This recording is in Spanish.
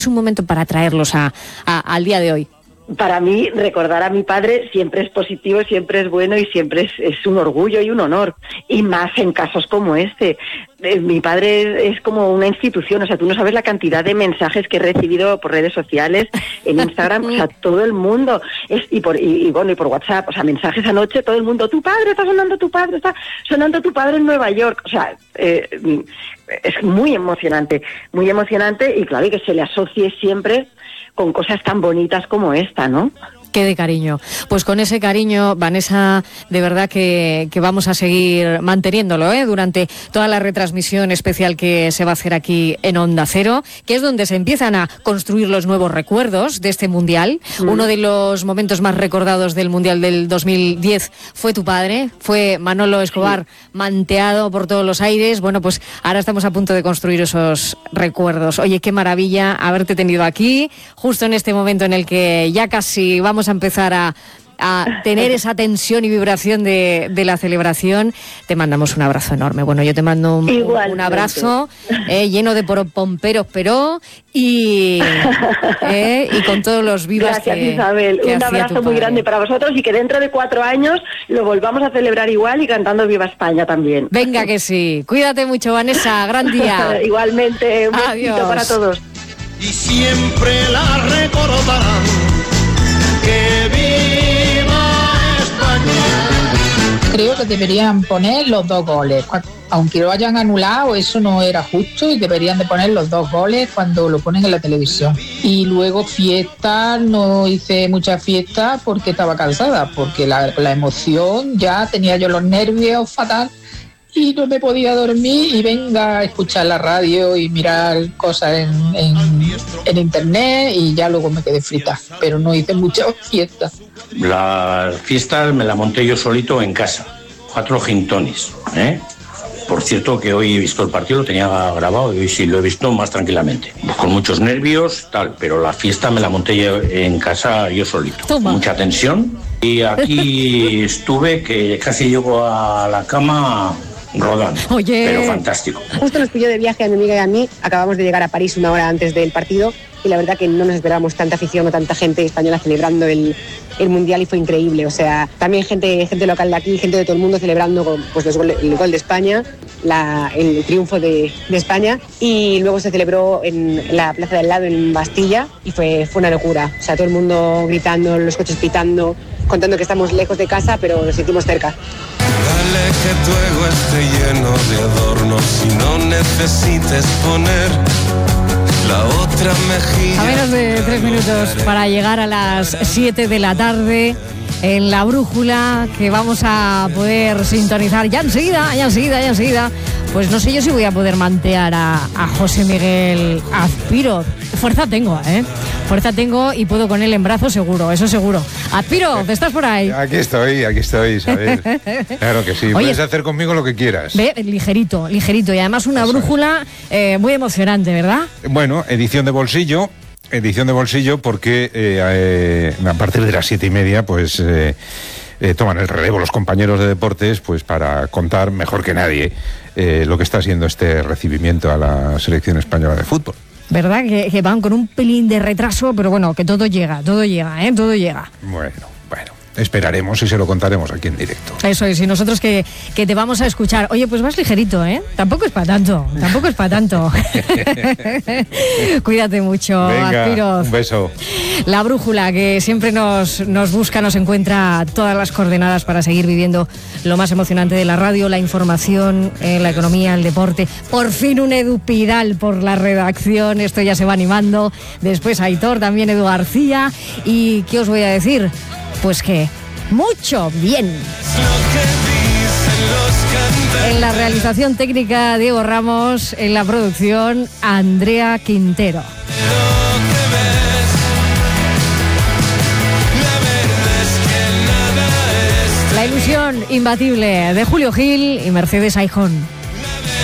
Es un momento para traerlos al día de hoy. Para mí, recordar a mi padre siempre es positivo, siempre es bueno y siempre es un orgullo y un honor. Y más en casos como este. Mi padre es como una institución, o sea, tú no sabes la cantidad de mensajes que he recibido por redes sociales, en Instagram, o sea, todo el mundo, y por WhatsApp, o sea, mensajes anoche, todo el mundo, está sonando tu padre en Nueva York, o sea, es muy emocionante, y claro, y que se le asocie siempre con cosas tan bonitas como esta, ¿no? Qué de cariño. Pues con ese cariño, Vanessa, de verdad que vamos a seguir manteniéndolo, durante toda la retransmisión especial que se va a hacer aquí en Onda Cero, que es donde se empiezan a construir los nuevos recuerdos de este Mundial. Uno de los momentos más recordados del Mundial del 2010 fue tu padre, fue Manolo Escobar, manteado por todos los aires. Bueno, pues ahora estamos a punto de construir esos recuerdos. Oye, qué maravilla haberte tenido aquí, justo en este momento en el que ya casi vamos a empezar a tener esa tensión y vibración de la celebración. Te mandamos un abrazo enorme. Bueno, yo te mando un abrazo lleno de pomperos, y con todos los vivas. Gracias, Isabel. Un abrazo muy grande para vosotros y que dentro de 4 años lo volvamos a celebrar igual y cantando Viva España también. Venga que sí. Cuídate mucho, Vanessa. Gran día. Igualmente. Un besito para todos. Y siempre la recordarán. ¡Que viva España! Creo que deberían poner los 2 goles. Aunque lo hayan anulado, eso no era justo y deberían de poner los 2 goles cuando lo ponen en la televisión. Y luego fiesta, no hice muchas fiestas porque estaba cansada, porque la emoción, ya tenía yo los nervios fatal y no me podía dormir y venga a escuchar la radio y mirar cosas en internet y ya luego me quedé frita, pero no hice muchas fiestas. Las fiestas me las monté yo solito en casa, 4 gin tonics, Por cierto que hoy he visto el partido, lo tenía grabado y hoy sí lo he visto más tranquilamente. Con muchos nervios, pero la fiesta me la monté yo en casa yo solito. Toma. Mucha tensión y aquí estuve que casi llego a la cama rodando. Oye. Pero fantástico. Justo nos pilló de viaje a mi amiga y a mí, acabamos de llegar a París 1 hora antes del partido y la verdad que no nos esperábamos tanta afición o tanta gente española celebrando el Mundial y fue increíble, o sea, también gente local de aquí, gente de todo el mundo celebrando pues el gol de España, el triunfo de España y luego se celebró en la plaza de al lado en Bastilla y fue una locura, o sea, todo el mundo gritando, los coches pitando, contando que estamos lejos de casa pero nos sentimos cerca. Dale que tu ego esté lleno de adornos y no necesites poner la otra mejilla. A menos de 3 minutos para llegar a las 7 de la tarde en la brújula que vamos a poder sintonizar ya enseguida. Pues no sé yo si voy a poder mantear a José Miguel Azpiro. Fuerza Fuerza tengo y puedo con él en brazos seguro, eso seguro. Azpiro, ¿estás por ahí? Aquí estoy, Isabel. Claro que sí. Oye, puedes hacer conmigo lo que quieras. Ve, ligerito. Y además una brújula muy emocionante, ¿verdad? Bueno, edición de bolsillo porque a partir de las 7:30 pues toman el relevo los compañeros de deportes pues para contar mejor que nadie lo que está siendo este recibimiento a la selección española de fútbol. ¿Verdad? Que van con un pelín de retraso, pero bueno, que todo llega. Todo llega. Bueno, esperaremos y se lo contaremos aquí en directo. Eso es, y nosotros que te vamos a escuchar. Oye, pues vas ligerito, Tampoco es para tanto. Cuídate mucho, venga, Azpiro. Un beso. La brújula, que siempre nos busca, nos encuentra todas las coordenadas para seguir viviendo lo más emocionante de la radio, la información, la economía, el deporte. Por fin un Edu Pidal por la redacción, esto ya se va animando. Después Aitor, también Edu García. ¿Y qué os voy a decir? Pues que mucho bien. En la realización técnica, Diego Ramos. En la producción, Andrea Quintero. La ilusión imbatible de Julio Gil y Mercedes Aijón.